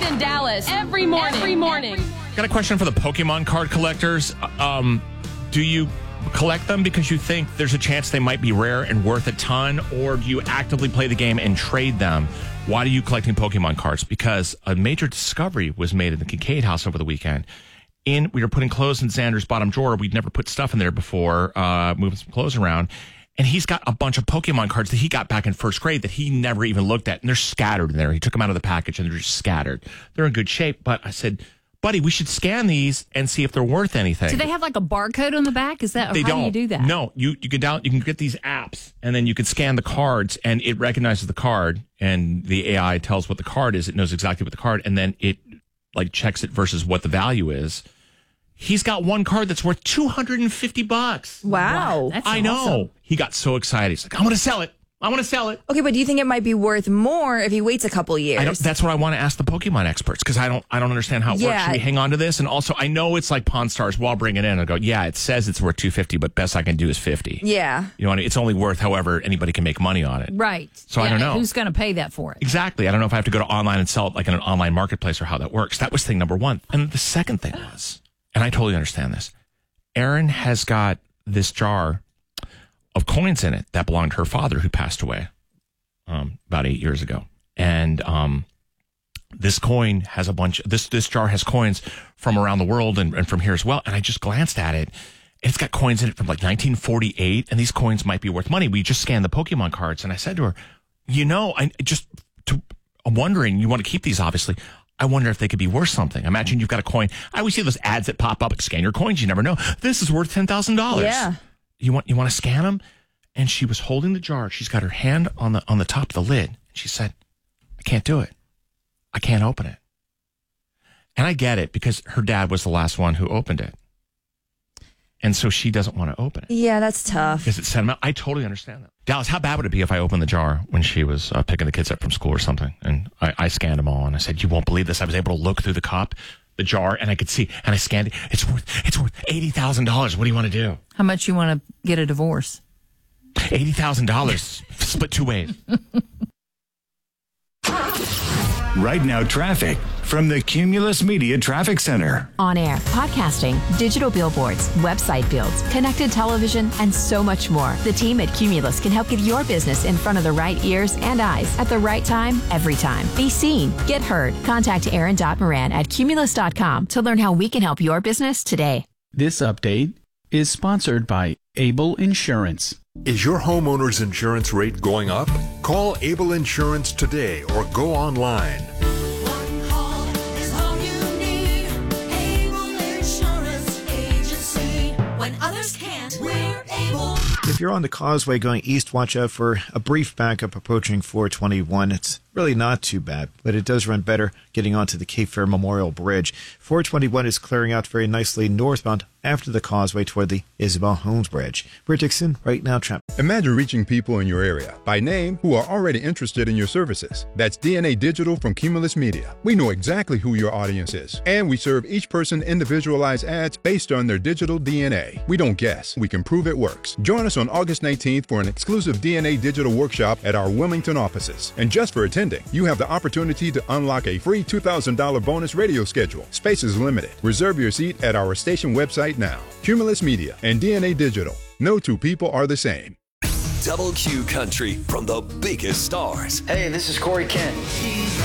in Dallas every morning. Got a question for the Pokemon card collectors. Do you collect them because you think there's a chance they might be rare and worth a ton, or do you actively play the game and trade them? Why are you collecting Pokemon cards? Because a major discovery was made in the Kincaid house over the weekend. We were putting clothes in Xander's bottom drawer. We'd never put stuff in there before, moving some clothes around. And he's got a bunch of Pokemon cards that he got back in first grade that he never even looked at. And they're scattered in there. He took them out of the package and they're just scattered. They're in good shape. But I said, buddy, we should scan these and see if they're worth anything. Do they have like a barcode on the back? Is that, or how do you do that? No, you can get these apps and then you can scan the cards and it recognizes the card and the AI tells what the card is. It knows exactly what the card, and then it like checks it versus what the value is. He's got one card that's worth $250. Wow. That's I know. awesome. He got so excited. He's like, I want to sell it. Okay, but do you think it might be worth more if he waits a couple years? That's what I want to ask the Pokemon experts, because I don't understand how it works. Should we hang on to this? And also, I know it's like Pawn Stars. While bring it in, I go, yeah, it says it's worth $250, but best I can do is $50. Yeah. You know, it's only worth however anybody can make money on it. Right. So I don't know. Who's going to pay that for it? Exactly. I don't know if I have to go to online and sell it like in an online marketplace or how that works. That was thing number one. And the second thing was, and I totally understand this, Erin has got this jar of coins in it that belonged to her father who passed away about 8 years ago. And this coin has this jar has coins from around the world and from here as well. And I just glanced at it. And it's got coins in it from like 1948. And these coins might be worth money. We just scanned the Pokemon cards. And I said to her, I'm wondering, you want to keep these, obviously. I wonder if they could be worth something. Imagine you've got a coin. I always see those ads that pop up, scan your coins. You never know. This is worth $10,000. Yeah. You want to scan them? And she was holding the jar. She's got her hand on the top of the lid. She said, I can't do it. I can't open it. And I get it, because her dad was the last one who opened it. And so she doesn't want to open it. Yeah, that's tough. Because it's sentimental. I totally understand that. Dallas, how bad would it be if I opened the jar when she was picking the kids up from school or something? And I scanned them all. And I said, you won't believe this. I was able to look through the jar, and I could see, and I scanned it. It's worth $80,000. What do you want to do? How much you want to get a divorce? $80,000 split two ways. Right now, traffic from the Cumulus Media Traffic Center. On air, podcasting, digital billboards, website builds, connected television, and so much more. The team at Cumulus can help get your business in front of the right ears and eyes at the right time, every time. Be seen, get heard. Contact Aaron.Moran at Cumulus.com to learn how we can help your business today. This update is sponsored by Able Insurance. Is your homeowner's insurance rate going up? Call Able Insurance today or go online. One call is all you need. Able Insurance Agency. When others can't, we're able. If you're on the causeway going east, watch out for a brief backup approaching 421. It's really not too bad, but it does run better getting onto the Cape Fear Memorial Bridge. 421 is clearing out very nicely northbound after the causeway toward the Isabel Holmes Bridge. We're Dixon, right now traffic. Imagine reaching people in your area by name who are already interested in your services. That's DNA Digital from Cumulus Media. We know exactly who your audience is, and we serve each person individualized ads based on their digital DNA. We don't guess, we can prove it works. Join us on August 19th for an exclusive DNA Digital workshop at our Wilmington offices. And just for attending, you have the opportunity to unlock a free $2,000 bonus radio schedule. Space is limited. Reserve your seat at our station website now. Cumulus Media and DNA Digital. No two people are the same. Double Q Country from the biggest stars. Hey, this is Corey Kent.